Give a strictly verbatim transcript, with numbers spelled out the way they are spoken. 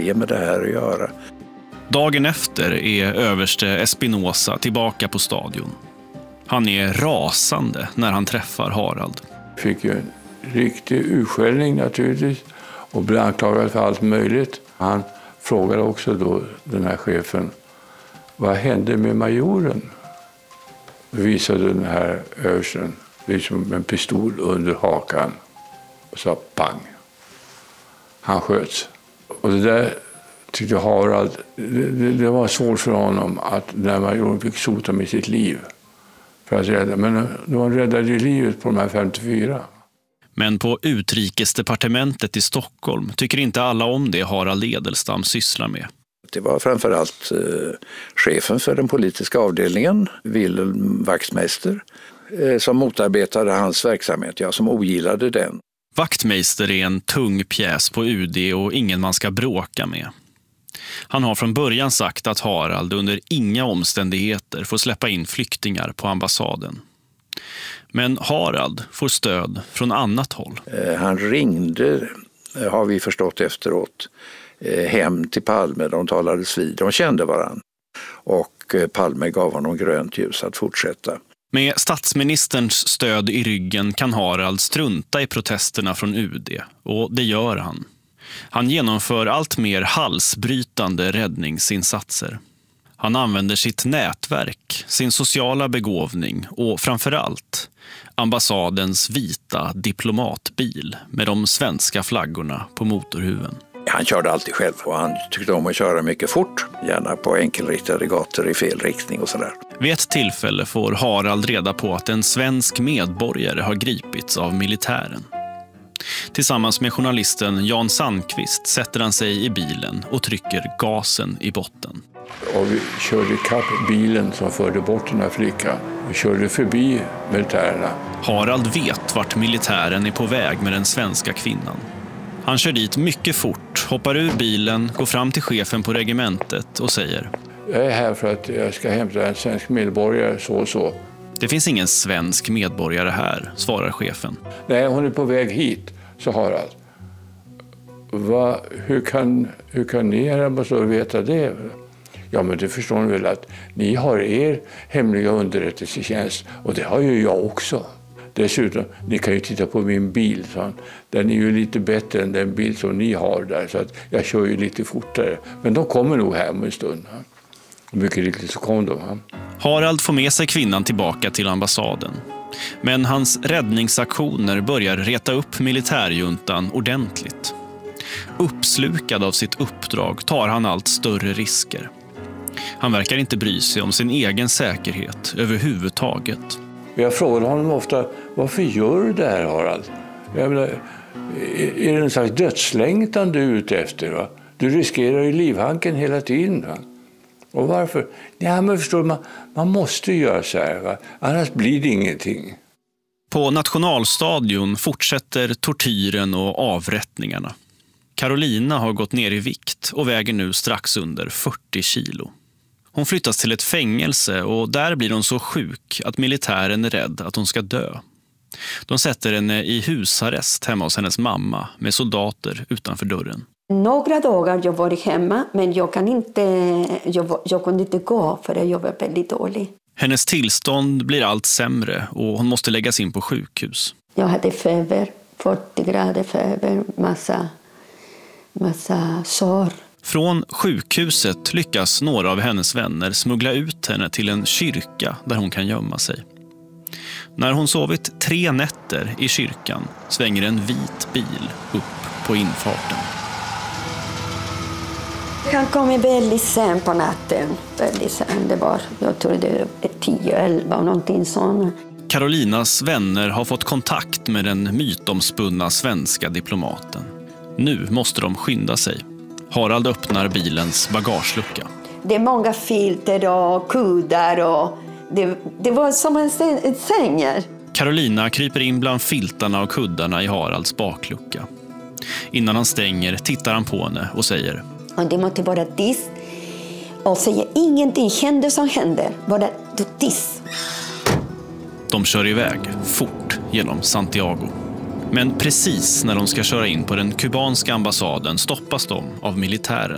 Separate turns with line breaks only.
Sverige med det här att göra.
Dagen efter är överste Espinosa tillbaka på stadion. Han är rasande när han träffar Harald.
Fick ju en riktig utskällning naturligtvis och blev anklagad för allt möjligt. Han frågade också då den här chefen, vad hände med majoren? Visade den här översten liksom en pistol under hakan och sa pang. Han sköts. Och det där tyckte Harald, det, det var svårt för honom att när majoren fick sota med sitt liv. För att rädda, men de räddade ju livet på de här femtiofyra.
Men på utrikesdepartementet i Stockholm tycker inte alla om det Harald Edelstam sysslar med.
Det var framförallt eh, chefen för den politiska avdelningen, Wilhelm Wachtmeister, eh, som motarbetade hans verksamhet, ja, som ogillade den.
Wachtmeister är en tung pjäs på U D och ingen man ska bråka med. Han har från början sagt att Harald under inga omständigheter får släppa in flyktingar på ambassaden. Men Harald får stöd från annat håll.
Eh, han ringde, har vi förstått efteråt, hem till Palme. De talades vid, de kände varann. Och Palme gav honom grönt ljus att fortsätta.
Med statsministerns stöd i ryggen kan Harald strunta i protesterna från U D. Och det gör han. Han genomför allt mer halsbrytande räddningsinsatser. Han använder sitt nätverk, sin sociala begåvning och framförallt ambassadens vita diplomatbil med de svenska flaggorna på motorhuven.
Han körde alltid själv och han tyckte om att köra mycket fort, gärna på enkelriktade gator i fel riktning och sådär.
Vid ett tillfälle får Harald reda på att en svensk medborgare har gripits av militären. Tillsammans med journalisten Jan Sandqvist sätter han sig i bilen och trycker gasen i botten.
Och vi körde kapp bilen som förde bort den här flickan. Vi körde förbi militärerna.
Harald vet vart militären är på väg med den svenska kvinnan. Han kör dit mycket fort, hoppar ur bilen, går fram till chefen på regementet och säger:
jag är här för att jag ska hämta en svensk medborgare, så och så.
Det finns ingen svensk medborgare här, svarar chefen.
Nej, hon är på väg hit, så Harald. Va, hur, kan, hur kan ni här måste veta det? Ja, men det förstår ni väl att ni har er hemliga underrättelsetjänst och det har ju jag också. Dessutom, ni kan ju titta på min bil, så han. Den är ju lite bättre än den bil som ni har där, så att jag kör ju lite fortare. Men de kommer nog hem en stund. Ha? Mycket riktigt så kom de. Ha?
Harald får med sig kvinnan tillbaka till ambassaden. Men hans räddningsaktioner börjar reta upp militärjuntan ordentligt. Uppslukad av sitt uppdrag tar han allt större risker. Han verkar inte bry sig om sin egen säkerhet överhuvudtaget.
Jag frågade honom ofta, varför gör du det här, Harald? Jag menar, är det en slags dödslängtan du är ute efter? Va? Du riskerar ju livhanken hela tiden. Va? Och varför? Ja, men förstår man, man måste göra så här, va? Annars blir det ingenting.
På nationalstadion fortsätter tortyren och avrättningarna. Carolina har gått ner i vikt och väger nu strax under fyrtio kilo. Hon flyttas till ett fängelse och där blir hon så sjuk att militären är rädd att hon ska dö. De sätter henne i husarrest hemma hos hennes mamma med soldater utanför dörren.
Några dagar jag var hemma, men jag, kan inte, jag, jag kunde inte gå för jag var väldigt dålig.
Hennes tillstånd blir allt sämre och hon måste läggas in på sjukhus.
Jag hade feber, fyrtio grader feber, massa, massa sår.
Från sjukhuset lyckas några av hennes vänner smuggla ut henne till en kyrka där hon kan gömma sig. När hon sovit tre nätter i kyrkan svänger en vit bil upp på infarten.
Han kom väldigt sen på natten. Väldigt sen. Det var, jag tror det var tio elva och någonting sånt.
Carolinas vänner har fått kontakt med den mytomspunna svenska diplomaten. Nu måste de skynda sig. Harald öppnar bilens bagagelucka.
Det är många filter och kuddar och det, det var som en säng.
Carolina kryper in bland filtarna och kuddarna i Haralds baklucka. Innan han stänger tittar han på henne och säger:
och det måste vara tyst och säga ingenting händer som händer. Bara tyst.
De kör iväg fort genom Santiago. Men precis när de ska köra in på den kubanska ambassaden stoppas de av militären.